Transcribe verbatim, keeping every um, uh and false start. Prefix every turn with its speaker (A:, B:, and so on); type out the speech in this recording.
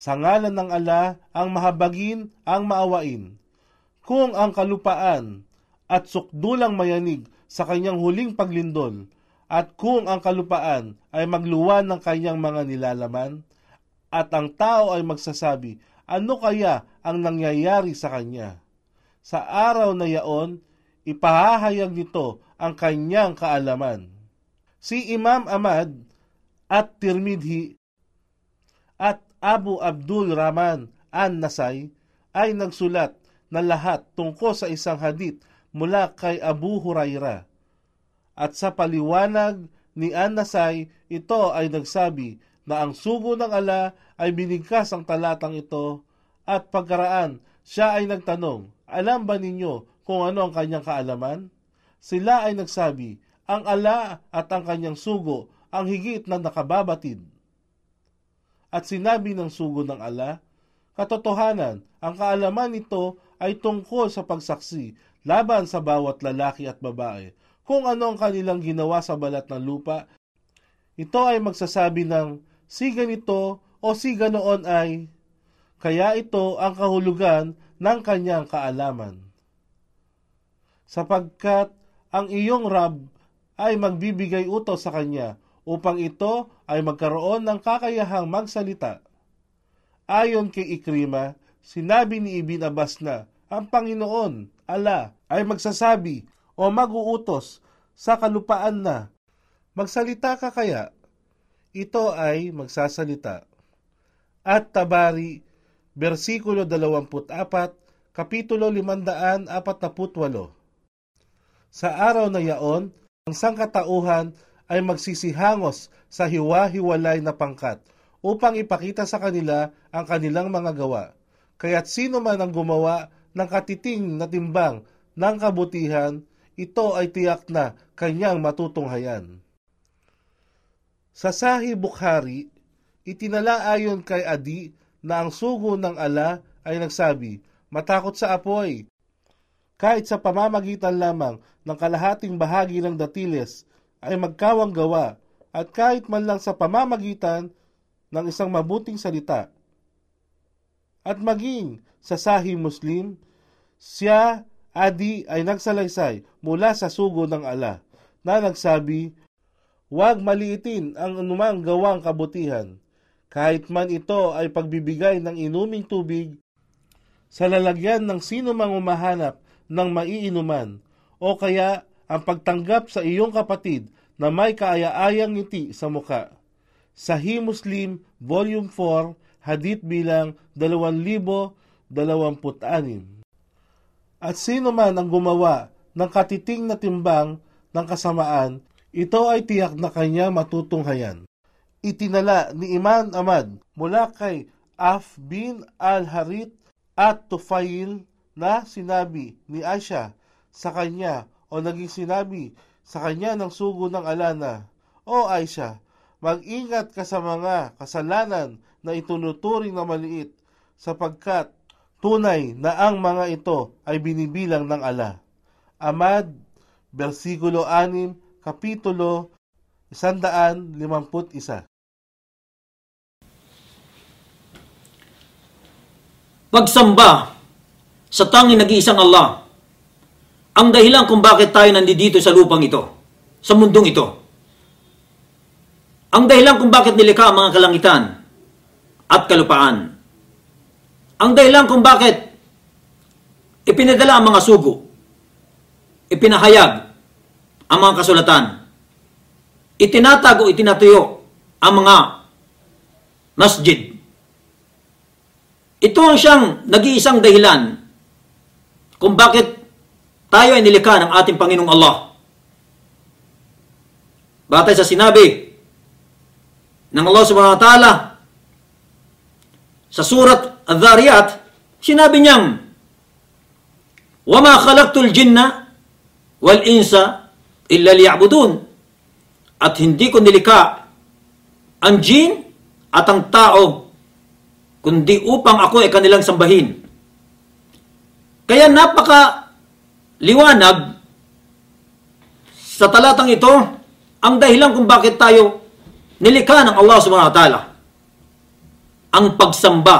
A: Sa ngalan ng ala, ang mahabagin, ang maawain. Kung ang kalupaan at sukdulang mayanig sa kanyang huling paglindol, at kung ang kalupaan ay magluwan ng kanyang mga nilalaman, at ang tao ay magsasabi, ano kaya ang nangyayari sa kanya? Sa araw na yaon, ipahahayag nito ang kanyang kaalaman. Si Imam Ahmad at Tirmidhi at Abu Abdul Rahman an-Nasai ay nagsulat na lahat tungkol sa isang hadith mula kay Abu Hurairah. At sa paliwanag ni an-Nasai, ito ay nagsabi na ang sugo ng ala ay binigkas ang talatang ito, at pagkaraan siya ay nagtanong, alam ba ninyo kung ano ang kanyang kaalaman? Sila ay nagsabi, ang ala at ang kanyang sugo ang higit na nakababatid. At sinabi ng sugo ng ala, katotohanan, ang kaalaman nito ay tungkol sa pagsaksi laban sa bawat lalaki at babae. Kung ano ang kanilang ginawa sa balat ng lupa, ito ay magsasabi ng si ganito o si ganoon ay, kaya ito ang kahulugan ng kanyang kaalaman. Sapagkat ang iyong Rab ay magbibigay utos sa kanya upang ito ay magkaroon ng kakayahang magsalita. Ayon kay Ikrima, sinabi ni Ibn Abbas na ang Panginoon, Allah, ay magsasabi o mag-uutos sa kalupaan na, magsalita ka kaya? Ito ay magsasalita. At Tabari, versikulo dalawampu't apat, kapitulo limandaan apat na putwalo. Sa araw na yaon, ang sangkatauhan ay magsisihangos sa hiwa-hiwalay na pangkat upang ipakita sa kanila ang kanilang mga gawa. Kaya't sino man ang gumawa ng katiting na timbang ng kabutihan, ito ay tiyak na kanyang matutunghayan. Sa Sahih Bukhari, itinala ayon kay Adi na ang sugo ng ala ay nagsabi, matakot sa apoy. Kahit sa pamamagitan lamang ng kalahating bahagi ng datiles ay magkawang gawa, at kahit man lang sa pamamagitan ng isang mabuting salita. At maging sa Sahih Muslim, siya, Adi, ay nagsalaysay mula sa sugo ng ala na nagsabi, huwag maliitin ang anumang gawang kabutihan, kahit man ito ay pagbibigay ng inuming tubig sa lalagyan ng sino mang umahanap ng maiinuman, o kaya ang pagtanggap sa iyong kapatid na may kaaya-ayang ngiti sa muka. Sahih Muslim, Volume four, Hadith bilang dalawang libo dalawampu't anim. At sino man ang gumawa ng katiting na timbang ng kasamaan, ito ay tiyak na kanya matutunghayan. Itinala ni Imam Ahmad mula kay Af bin al-Harith at Tufail na sinabi ni Aisha sa kanya o naging sinabi sa kanya ng sugo ng ala na, O Aisha, mag-ingat ka sa mga kasalanan na itunuturing na maliit, sapagkat tunay na ang mga ito ay binibilang ng ala. Ahmad, versikulo anim, kapitulo isandaan limamput isa.
B: Pagsamba sa tanging nag-iisang Allah ang dahilan kung bakit tayo nandito sa lupang ito, sa mundong ito. Ang dahilan kung bakit nilikha ang mga kalangitan at kalupaan. Ang dahilan kung bakit ipinadala ang mga sugo, ipinahayag ang mga kasulatan, itinatago, itinatuyo ang mga masjid. Ito ang siyang nag-iisang dahilan kung bakit tayo ay nilikha ng ating Panginoong Allah. Batay sa sinabi ng Allah subhanahu wa ta'ala sa surat Adh-Dhariyat, sinabi niyang, وَمَا خَلَقْتُ الْجِنَّ وَالْإِنسَ إِلَّا لِيَعْبُدُونَ. At hindi ko nilikha ang jin at ang tao kundi upang ako ay kanilang sambahin. Kaya napaka liwanag sa talatang ito ang dahilan kung bakit tayo nilikha ng Allah subhanahu wa ta'ala. ang pagsamba